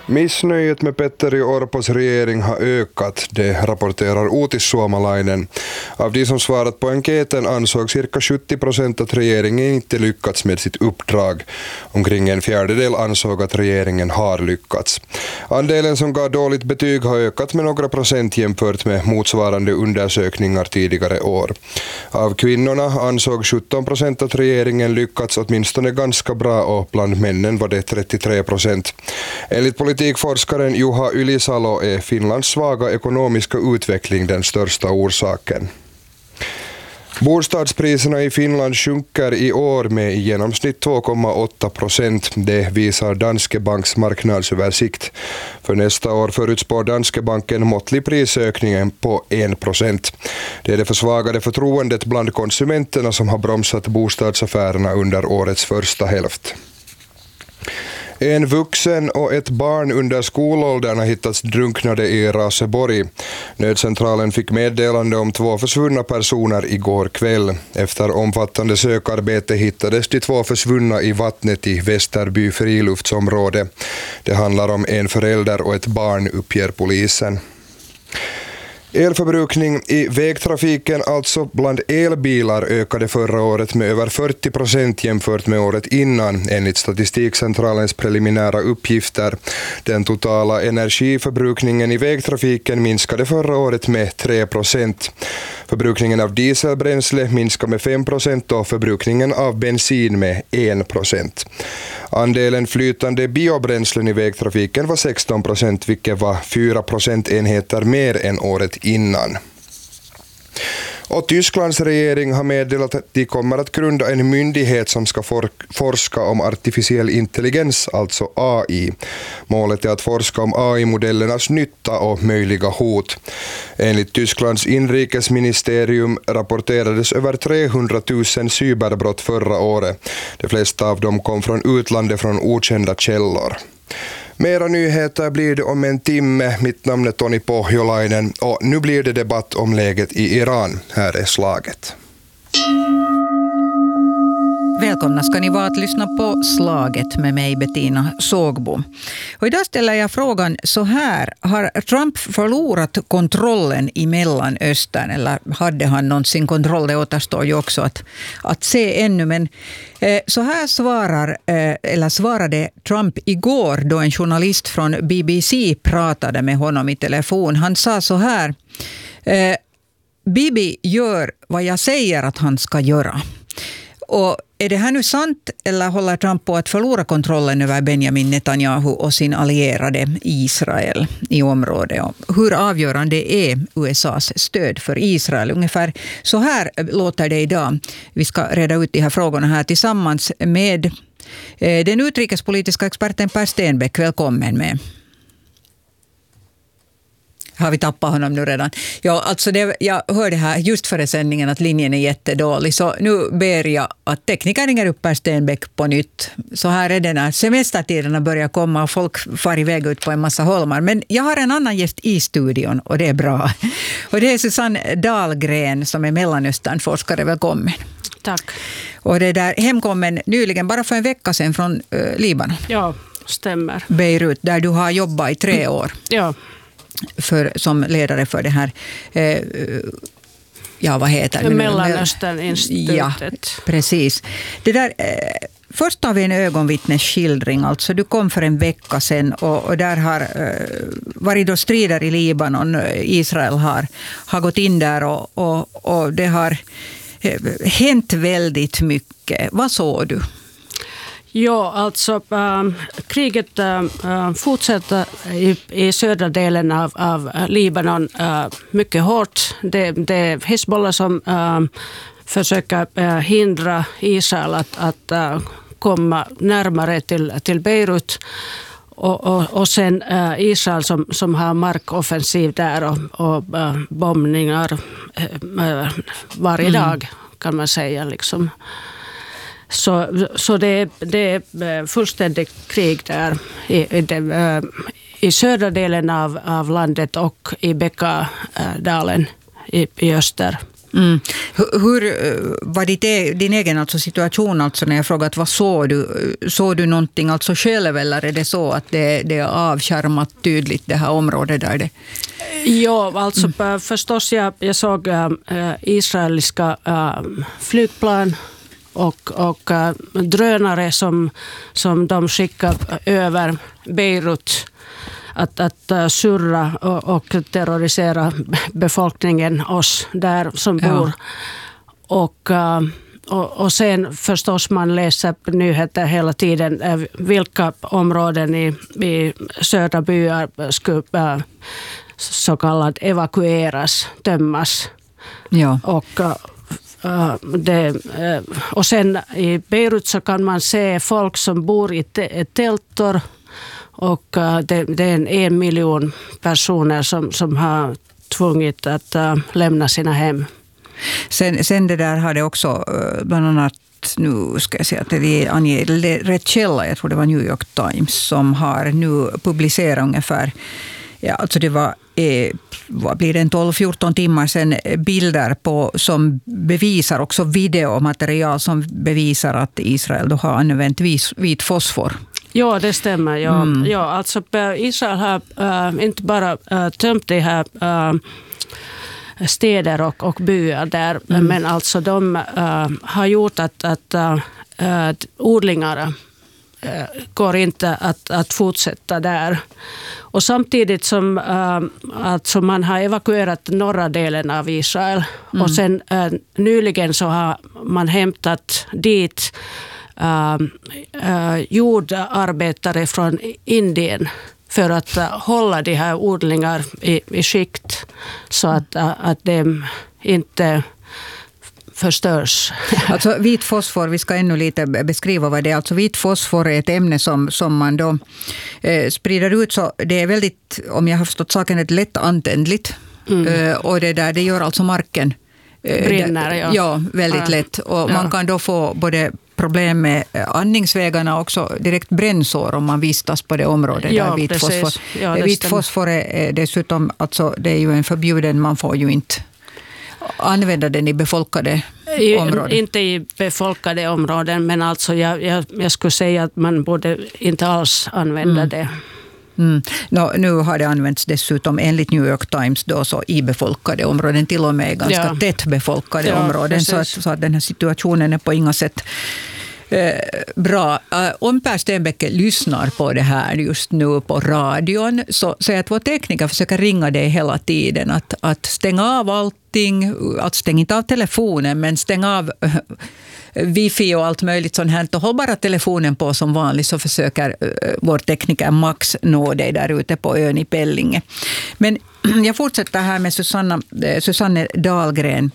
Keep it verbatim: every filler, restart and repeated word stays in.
Missnöjet med Petteri Orpos regering har ökat, det rapporterar Uutissuomalainen. Av de som svarat på enkäten ansåg cirka sjuttio procent att regeringen inte lyckats med sitt uppdrag. Omkring en fjärdedel ansåg att regeringen har lyckats. Andelen som gav dåligt betyg har ökat med några procent jämfört med motsvarande undersökningar tidigare år. Av kvinnorna ansåg sjutton procent att regeringen lyckats åtminstone ganska bra och bland männen var det trettiotre procent. Enligt politikforskaren Juha Ylisalo är Finlands svaga ekonomiska utveckling den största orsaken. Bostadspriserna i Finland sjunker i år med i genomsnitt två komma åtta procent. Det visar Danske Banks marknadsöversikt. För nästa år förutspår Danske Bank en måttlig prisökning på en procent. Det är det försvagade förtroendet bland konsumenterna som har bromsat bostadsaffärerna under årets första hälft. En vuxen och ett barn under skolåldern har hittats drunknade i Raseborg. Nödcentralen fick meddelande om två försvunna personer igår kväll. Efter omfattande sökarbete hittades de två försvunna i vattnet i Västerby friluftsområde. Det handlar om en förälder och ett barn, uppger polisen. Elförbrukning i vägtrafiken, alltså bland elbilar, ökade förra året med över fyrtio procent jämfört med året innan, enligt Statistikcentralens preliminära uppgifter. Den totala energiförbrukningen i vägtrafiken minskade förra året med tre procent. Förbrukningen av dieselbränsle minskade med fem procent och förbrukningen av bensin med en procent. Andelen flytande biobränslen i vägtrafiken var sexton procent, vilket var fyra procentenheter mer än året innan. Och Tysklands regering har meddelat att de kommer att grunda en myndighet som ska for- forska om artificiell intelligens, alltså A I. Målet är att forska om A I-modellernas nytta och möjliga hot. Enligt Tysklands inrikesministerium rapporterades över trehundratusen cyberbrott förra året. De flesta av dem kom från utlandet från okända källor. Mera nyheter blir det om en timme. Mitt namn är Toni Pohjolainen och nu blir det debatt om läget i Iran. Här är slaget. Välkomna ska ni vara att lyssna på Slaget med mig, Bettina Sågbo. Och idag ställer jag frågan så här: har Trump förlorat kontrollen i Mellanöstern, eller hade han någonsin kontroll? Det återstår ju också att, att se ännu, men eh, så här svarar, eh, eller svarade Trump igår då en journalist från B B C pratade med honom i telefon. Han sa så här: eh, Bibi gör vad jag säger att han ska göra. Och är det här nu sant, eller håller Trump på att förlora kontrollen över Benjamin Netanyahu och sin allierade Israel i området? Och hur avgörande är U S A:s stöd för Israel? Ungefär så här låter det idag. Vi ska reda ut de här frågorna här tillsammans med den utrikespolitiska experten Per Stenbeck. Välkommen med. Har vi tappat honom nu redan? Ja, alltså det, jag hörde här just före sändningen att linjen är jättedålig. Så nu ber jag att teknikern ringer upp Per Stenbeck på nytt. Så här är det när semestertiderna börjar komma och folk far iväg ut på en massa holmar. Men jag har en annan gäst i studion och det är bra. Och det är Susanne Dahlgren som är Mellanösternforskare. Välkommen. Tack. Och det är där hemkommen nyligen, bara för en vecka sedan, från uh, Libanon. Ja, stämmer. Beirut, där du har jobbat i tre år. Ja. För, som ledare för det här, eh, ja vad heter det? Mellanösterninstitutet. Ja, precis. Det där, eh, först har vi en ögonvittnesskildring. Alltså, du kom för en vecka sedan och, och där har eh, varit då strider i Libanon. Israel har, har gått in där och, och, och det har eh, hänt väldigt mycket. Vad såg du? Ja, alltså äh, kriget äh, fortsätter i, i södra delen av, av Libanon äh, mycket hårt. Det, det är Hezbollah som äh, försöker äh, hindra Israel att, att äh, komma närmare till, till Beirut. Och, och, och sen äh, Israel som, som har markoffensiv där och, och äh, bombningar äh, varje mm. dag kan man säga liksom. Så, så det, det är fullständigt krig där i, i, det, i södra delen av, av landet och i Bekaa-dalen i, i öster. Mm. Hur, hur var ditt, din egen alltså situation alltså när jag frågat vad såg du? Såg du någonting alltså själv eller är det så att det, det är avskärmat tydligt det här området där det? Ja, alltså mm. förstås jag, jag såg äh, israeliska äh, flygplan och, och äh, drönare som, som de skickade över Beirut att, att uh, surra och, och terrorisera befolkningen, oss där som ja. bor. Och, uh, och, och sen förstås man läser nyheter hela tiden uh, vilka områden i, i södra byar skulle uh, så kallad evakueras, tömmas. Ja. Och, uh, det, uh, och sen i Beirut så kan man se folk som bor i te- tältor. Och uh, det, det är en, en miljon personer som, som har tvungit att uh, lämna sina hem. Sen, sen det där har det också uh, bland annat, nu ska jag säga att det anger rätt källa, jag tror det var New York Times som har nu publicerat ungefär, ja, alltså det var eh, vad blir det, en tolv fjorton timmar sedan bilder på, som bevisar också videomaterial som bevisar att Israel då har använt vis, vit fosfor. Ja, det stämmer. Ja, mm. ja, alltså Israel har äh, inte bara äh, tömt de här äh, städer och, och byar där, mm. men alltså de äh, har gjort att, att äh, odlingar äh, går inte att, att fortsätta där. Och samtidigt som äh, alltså man har evakuerat norra delen av Israel mm. och sen äh, nyligen så har man hämtat dit Uh, uh, jordarbetare från Indien för att uh, hålla de här odlingar i, i skikt så att, uh, att de inte förstörs. Alltså vit fosfor, vi ska ännu lite beskriva vad det är. Alltså vit fosfor är ett ämne som, som man då eh, sprider ut, så det är väldigt, om jag har förstått saken, ett lätt antändligt. Mm. Uh, och det där, det gör alltså marken brinner, ja. Ja, väldigt ja. lätt. Och ja. man kan då få både problem med andningsvägarna och också direkt brännsår om man vistas på det området ja, där vit fosfor. Ja, vit fosfor är dessutom, alltså det är ju en förbjuden, man får ju inte använda den i befolkade I, områden. Inte i befolkade områden, men alltså jag, jag, jag skulle säga att man borde inte alls använda mm. det. Mm. No, nu har det använts dessutom enligt New York Times då, så i befolkade områden, till och med ganska ja. tätt befolkade ja, områden, så att, så att den här situationen är på inga sätt eh, bra. Uh, om Per Stenbäck lyssnar på det här just nu på radion, så säger att vår tekniker försöker ringa dig hela tiden att, att stänga av allting, att stänga inte av telefonen, men stänga av wifi och allt möjligt sånt här. Och håll bara telefonen på som vanligt, så försöker uh, vår tekniker Max nå dig där ute på ön i Pellinge. Men jag fortsätter här med Susanna, Susanne Dahlgren